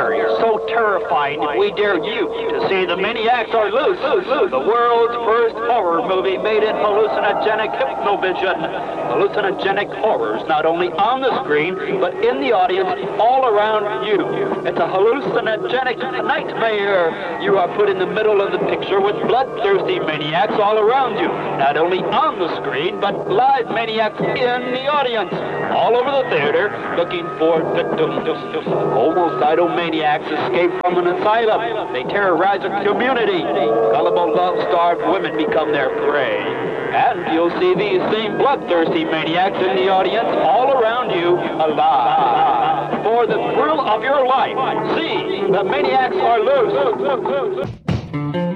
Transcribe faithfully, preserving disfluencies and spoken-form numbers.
scary, so terrifying, we dare you to see The Maniacs Are Loose, the world's first horror movie made in hallucinogenic hypnovision. Hallucinogenic horrors not only on the screen, but in the audience all around you. It's a hallucinogenic nightmare. You are put in the middle of the picture with bloodthirsty maniacs all around you. Not only on the screen, but live maniacs in the audience. All over the theater, looking for victims. Homicidal maniacs escape from an asylum. They terrorize a community. Gullible, love-starved women become their prey. And you'll see these same bloodthirsty maniacs in the audience all around you, alive. For the thrill of your life, see The Maniacs Are Loose.